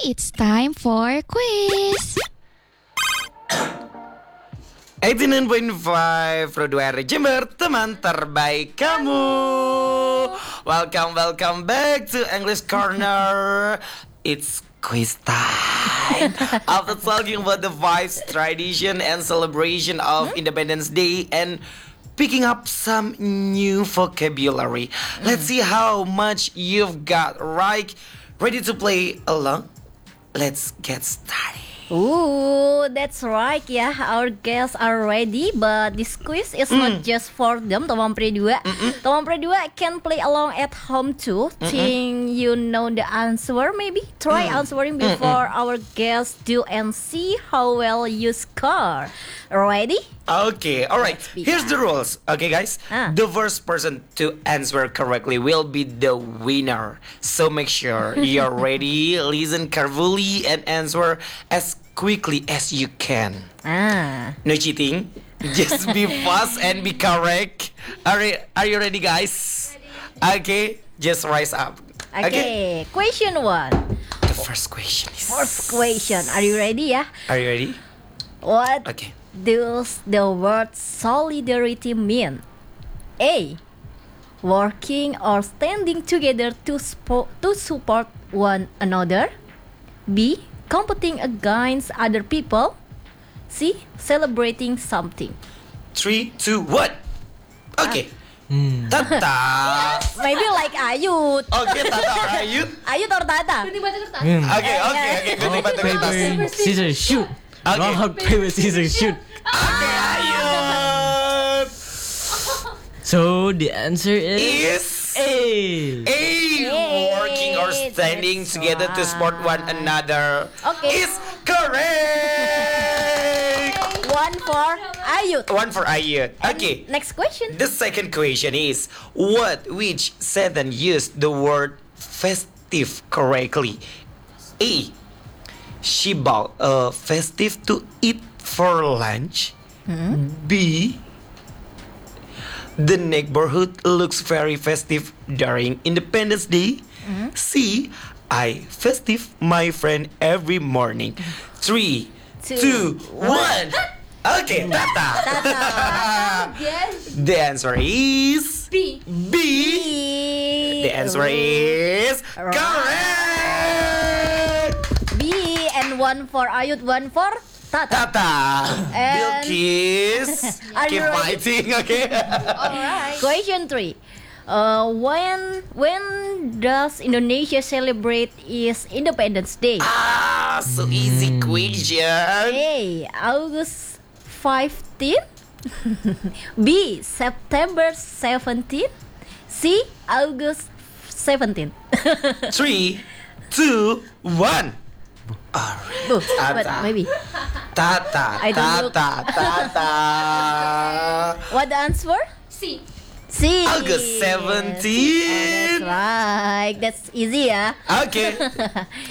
it's time for quiz. 89.5 Roadwire Jember, teman terbaik kamu. Welcome back to English Corner. It's quiz time. After talking about the vibes, tradition, and celebration of Independence Day and picking up some new vocabulary, let's see how much you've got right. Ready to play along? Let's get started. Ooh, that's right ya. Our guests are ready, but this quiz is not just for them, Teman Pre 2. Teman Pre 2 can play along at home too. Think you know the answer maybe? Try answering before our guests do and see how well you score. Ready? Okay, alright. Here's the rules. Okay, guys. The first person to answer correctly will be the winner. So make sure you're ready, listen carefully, and answer as quickly as you can. No cheating. Just be fast and be correct. Are you ready, guys? Ready. Okay, just rise up. Okay. Question 1. The first question is. First question. Are you ready ya? Are you ready? What Okay. does the word solidarity mean? A. Working or standing together to support one another. B. Competing against other people. C. Celebrating something. 3, 2, 1. Okay. Tata. Maybe like Ayut. Okay, Tata or Ayut? Ayut or Tata? Okay. Good Rock, paper, scissors, shoot. Okay. Rock, paper, scissors, shoot. Okay, Ayut. So the answer is Is A. working or standing That's together to support one another. Okay. Is correct. One for Ayut. One for Ayut. Okay. Next question. The second question is which sentence used the word festive correctly? A. She bought a festive to eat for lunch. B. The neighborhood looks very festive during Independence Day. C. I festive my friend every morning. 3, 2, 1. Okay, Tata. The answer is B. B. The answer is correct. B. And one for Ayut, one for Tata. Tata. And- Bilkis. Are you Keep ready? fighting, okay? Alright. Question 3. When does Indonesia celebrate its Independence Day? So easy question. A. August 15. B. September 17. C. August 17. 3, 2, 1. But Tata. maybe. Tata. I don't Tata. What the answer? C. C. August 17. That's right. That's easy ya. Okay.